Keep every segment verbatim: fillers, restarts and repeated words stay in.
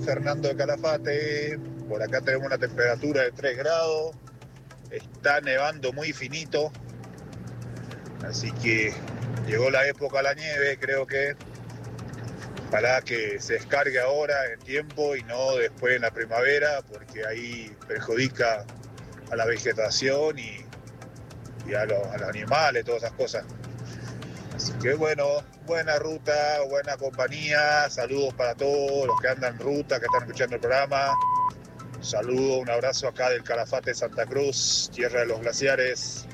Fernando de Calafate. Por acá tenemos una temperatura de tres grados. Está nevando muy finito. Así que llegó la época de la nieve, creo que. Ojalá que se descargue ahora en tiempo y no después en la primavera, porque ahí perjudica a la vegetación y, y a, los, a los animales, todas esas cosas. Así que bueno, buena ruta, buena compañía, saludos para todos los que andan en ruta, que están escuchando el programa. Saludos, un abrazo acá del Calafate Santa Cruz, tierra de los glaciares.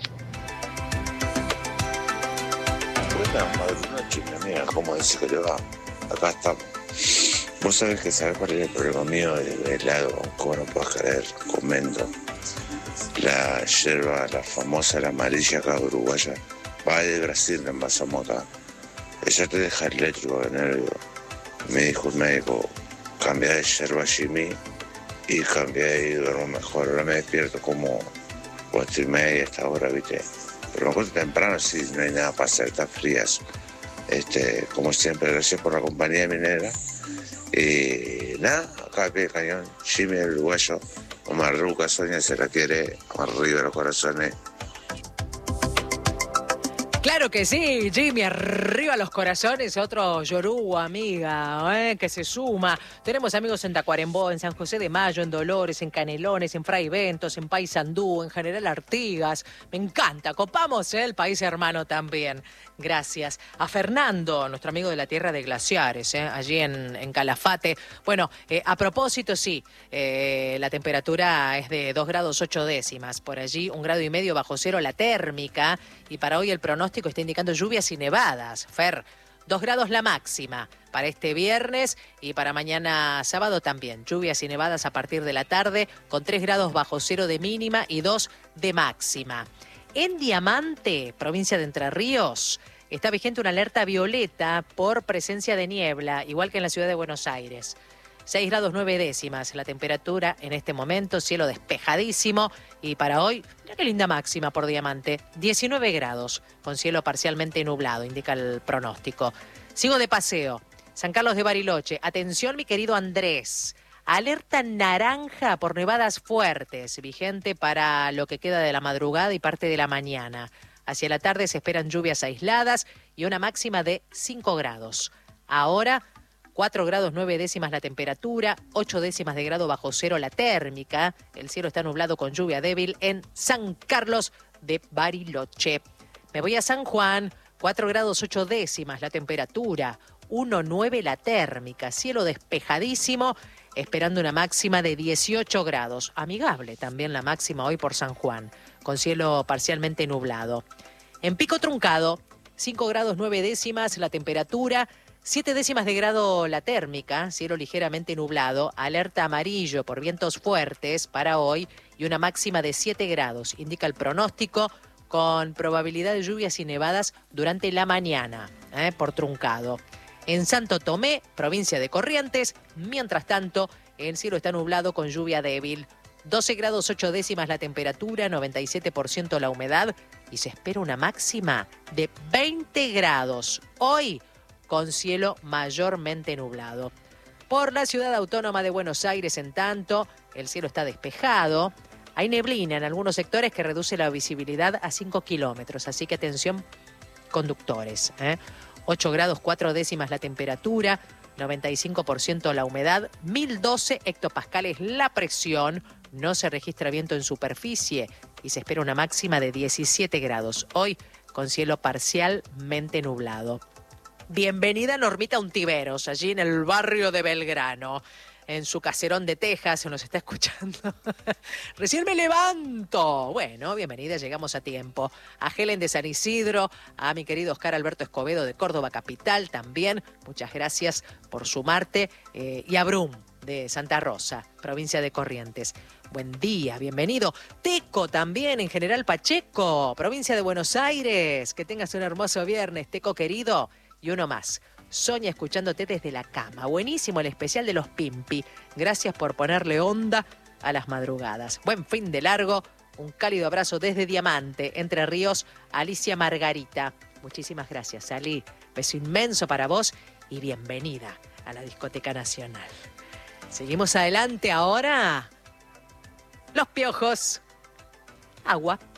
Buenas noches, mi amiga, ¿cómo dice que le va? Acá estamos. Vos sabés que sabés cuál es el problema mío del helado, como no puedes creer, comento. La yerba, la famosa, la amarilla acá uruguaya, va de Brasil, la envasamos acá. Ella te deja eléctrico de nervio. Me dijo el médico, cambia de yerba Jimmy y cambia y duermo mejor. Ahora me despierto como cuatro y media a esta hora, ¿viste? Pero me acuerdo temprano, sí, no hay nada para hacer, está frías. Este, como siempre, gracias por la compañía minera. Y nada, acá a pie de cañón, Jimmy el uruguayo, Omar Ruca, Sonia se la quiere, arriba los corazones. Claro que sí, Jimmy, arriba los corazones, otro Yoruba, amiga, ¿eh? Que se suma. Tenemos amigos en Tacuarembó, en San José de Mayo, en Dolores, en Canelones, en Fray Bentos, en Paysandú, en General Artigas. Me encanta, copamos, ¿eh? El país hermano también. Gracias. A Fernando, nuestro amigo de la tierra de glaciares, ¿eh? Allí en, en Calafate. Bueno, eh, a propósito, sí, eh, la temperatura es de dos grados ocho décimas. Por allí, un grado y medio bajo cero la térmica. Y para hoy el pronóstico está indicando lluvias y nevadas. Fer, dos grados la máxima para este viernes y para mañana sábado también. Lluvias y nevadas a partir de la tarde con tres grados bajo cero de mínima y dos de máxima. En Diamante, provincia de Entre Ríos, está vigente una alerta violeta por presencia de niebla, igual que en la ciudad de Buenos Aires. seis grados nueve décimas la temperatura en este momento, cielo despejadísimo. Y para hoy, mira qué linda máxima por Diamante, diecinueve grados, con cielo parcialmente nublado, indica el pronóstico. Sigo de paseo, San Carlos de Bariloche. Atención, mi querido Andrés. Alerta naranja por nevadas fuertes, vigente para lo que queda de la madrugada y parte de la mañana. Hacia la tarde se esperan lluvias aisladas y una máxima de cinco grados. Ahora, cuatro grados nueve décimas la temperatura, ocho décimas de grado bajo cero la térmica. El cielo está nublado con lluvia débil en San Carlos de Bariloche. Me voy a San Juan, cuatro grados ocho décimas la temperatura, uno nueve la térmica, cielo despejadísimo, esperando una máxima de dieciocho grados. Amigable también la máxima hoy por San Juan, con cielo parcialmente nublado. En Pico Truncado, cinco grados nueve décimas la temperatura, siete décimas de grado la térmica, cielo ligeramente nublado, alerta amarillo por vientos fuertes para hoy y una máxima de siete grados, indica el pronóstico, con probabilidad de lluvias y nevadas durante la mañana, ¿eh? por Truncado. En Santo Tomé, provincia de Corrientes, mientras tanto, el cielo está nublado con lluvia débil. doce grados ocho décimas la temperatura, noventa y siete por ciento la humedad y se espera una máxima de veinte grados. Hoy, con cielo mayormente nublado. Por la ciudad autónoma de Buenos Aires, en tanto, el cielo está despejado. Hay neblina en algunos sectores que reduce la visibilidad a cinco kilómetros, así que atención, conductores, ¿eh? ocho grados cuatro décimas la temperatura, noventa y cinco por ciento la humedad, mil doce hectopascales la presión, no se registra viento en superficie y se espera una máxima de diecisiete grados. Hoy, con cielo parcialmente nublado. Bienvenida Normita Untiveros, allí en el barrio de Belgrano, en su caserón de Texas, se nos está escuchando. Recién me levanto. Bueno, bienvenida, llegamos a tiempo. A Helen de San Isidro, a mi querido Oscar Alberto Escobedo de Córdoba Capital también, muchas gracias por sumarte. Eh, y a Brum de Santa Rosa, provincia de Corrientes. Buen día, bienvenido. Teco también, en General Pacheco, provincia de Buenos Aires. Que tengas un hermoso viernes, Teco querido. Y uno más. Sonia escuchándote desde la cama. Buenísimo el especial de los Pimpi. Gracias por ponerle onda a las madrugadas. Buen fin de largo. Un cálido abrazo desde Diamante, Entre Ríos, Alicia Margarita. Muchísimas gracias, Ali. Beso inmenso para vos y bienvenida a la Discoteca Nacional. Seguimos adelante ahora. Los Piojos. Agua.